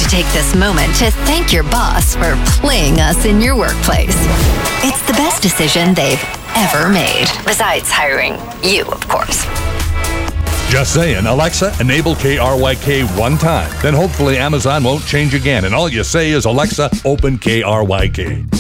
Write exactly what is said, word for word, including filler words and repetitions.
take this moment to thank your boss for playing us in your workplace. It's the best decision they've ever made. Besides hiring you, of course. Just saying, Alexa, enable K R Y K one time. Then hopefully Amazon won't change again, and all you say is, Alexa, open K R Y K.